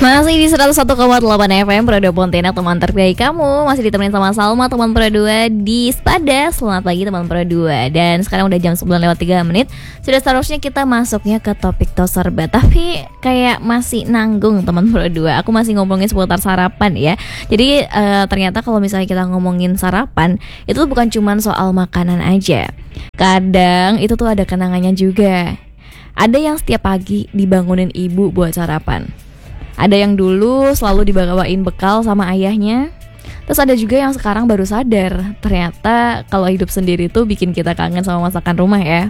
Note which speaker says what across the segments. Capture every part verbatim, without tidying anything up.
Speaker 1: Masih di seratus satu koma delapan F M Pro dua Pontianak, teman terbaik kamu. Masih ditemenin sama Salma, teman Pro dua di Spada. Selamat pagi teman Pro dua. Dan sekarang udah jam sembilan lewat tiga menit. Sudah seharusnya kita masuknya ke topik tos serba, tapi kayak masih nanggung teman Pro dua. Aku masih ngomongin seputar sarapan ya. Jadi uh, ternyata kalau misalnya kita ngomongin sarapan, itu tuh bukan cuma soal makanan aja. Kadang itu tuh ada kenangannya juga. Ada yang setiap pagi dibangunin ibu buat sarapan. Ada yang dulu selalu dibawain bekal sama ayahnya. Terus ada juga yang sekarang baru sadar, ternyata kalau hidup sendiri tuh bikin kita kangen sama masakan rumah ya.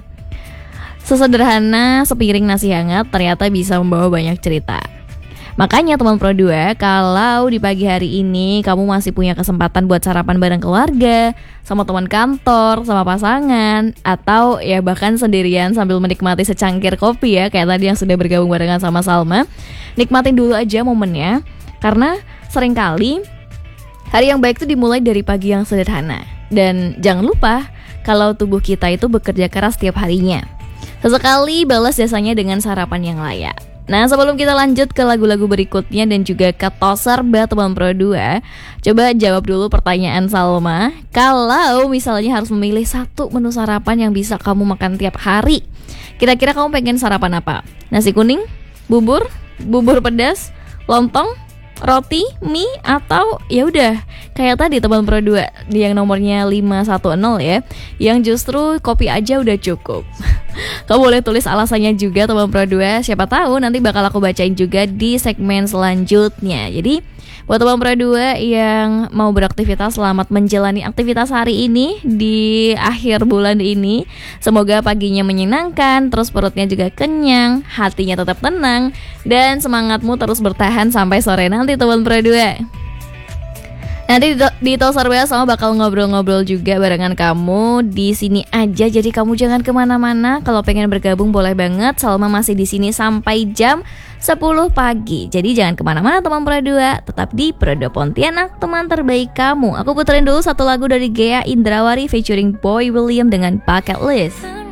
Speaker 1: Sesederhana sepiring nasi hangat ternyata bisa membawa banyak cerita. Makanya teman Pro dua, kalau di pagi hari ini kamu masih punya kesempatan buat sarapan bareng keluarga, sama teman kantor, sama pasangan, atau ya bahkan sendirian sambil menikmati secangkir kopi ya, kayak tadi yang sudah bergabung barengan sama Salma, nikmatin dulu aja momennya. Karena seringkali hari yang baik itu dimulai dari pagi yang sederhana. Dan jangan lupa kalau tubuh kita itu bekerja keras setiap harinya. Sesekali balas jasanya dengan sarapan yang layak. Nah, sebelum kita lanjut ke lagu-lagu berikutnya dan juga ke tos serba teman Pro dua, coba jawab dulu pertanyaan Salma. Kalau misalnya harus memilih satu menu sarapan yang bisa kamu makan tiap hari, kira-kira kamu pengen sarapan apa? Nasi kuning, bubur, bubur pedas, lontong, roti, mie, atau ya udah kayak tadi teman Pro dua yang nomornya lima satu nol ya, yang justru kopi aja udah cukup. Kamu boleh tulis alasannya juga teman Pro dua, siapa tahu nanti bakal aku bacain juga di segmen selanjutnya. Jadi buat teman Pro dua yang mau beraktivitas, selamat menjalani aktivitas hari ini di akhir bulan ini. Semoga paginya menyenangkan, terus perutnya juga kenyang, hatinya tetap tenang, dan semangatmu terus bertahan sampai sore nanti teman Pro dua. Nanti di Tos Serba sama bakal ngobrol-ngobrol juga barengan kamu di sini aja. Jadi kamu jangan kemana-mana. Kalau pengen bergabung boleh banget. Salma masih di sini sampai jam sepuluh pagi. Jadi jangan kemana-mana teman Pro dua. Tetap di Pro dua Pontianak, teman terbaik kamu. Aku puterin dulu satu lagu dari Ghea Indrawari featuring Boy William dengan Bucket List.